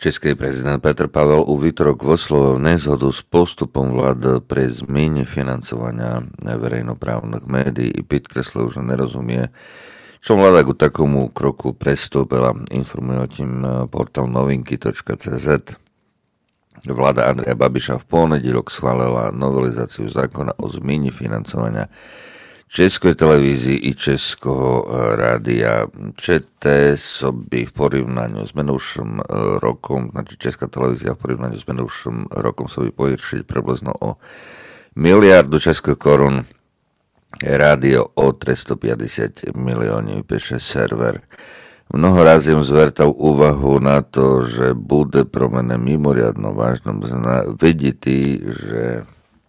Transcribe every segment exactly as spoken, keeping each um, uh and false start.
Český prezident Petr Pavel u výtorok vyslovil nezhodu s postupom vlád pre zmeny financovania verejnoprávnych médií i podkreslil, že nerozumie, čo vláda k takomu kroku prestúpila. Informuje o tým portál novinky bodka cé zet. Vláda Andreja Babiša v ponedílok schválila novelizáciu zákona o zmene financovania Českej televízii i Českého rádia. ČT by v porovnaniu s minulším rokom, znači Česká televízia v porovnaniu s minulším rokom sa by povýšiť približno o miliardu českých korun, rádio o tristopäťdesiat miliónov, píše server. Mnoho razy im zvertal úvahu na to, že bude pro mene mimoriadno vážnom vidieť, že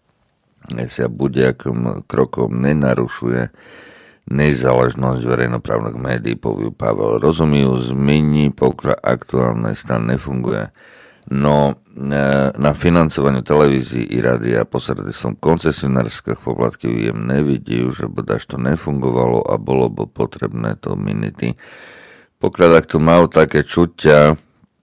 sa buďakým krokom nenarušuje nezáležnosť verejnoprávnych médií, povie Pavel. Rozumiejú zmení, pokiaľ aktuálny stan nefunguje. No na financovaniu televízií i rádia posredstvom koncesionárskych poplatkov jem nevidí, že by to nefungovalo a bolo by potrebné to minity. Pokiaľ ak tu mal také čutia,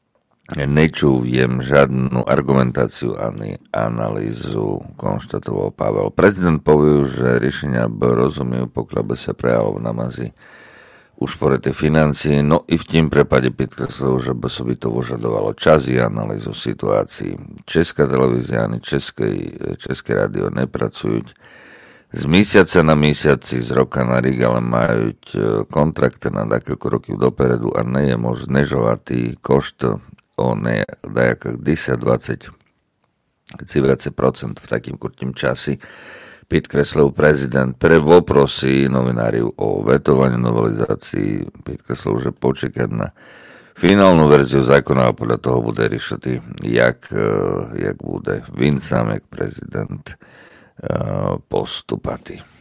nečujem žiadnu argumentáciu ani analýzu, konštatoval Pavel. Prezident povie, že riešenia by rozumiejú, pokiaľ by sa prejalo v namazi ušporete financie, no i v tým prepade podkreslil, že by sa by to vyžadovalo čas i analýzu situácií. Česká televízia ani České, České rádio nepracujú z mesiaca na mesiaci, z roka na rok, ale majú kontrakty na niekoľko rokov dopredu a nie je možné žovať košt o nejakých desať dvadsať procent v takým kurtým časi. Podkreslil prezident pre voprosy novináriu o vetovaní novelizácií. Podkreslil, že počekať na finálnu verziu zákona a podľa toho bude riešať, jak, jak bude vin sám, jak prezident postupati.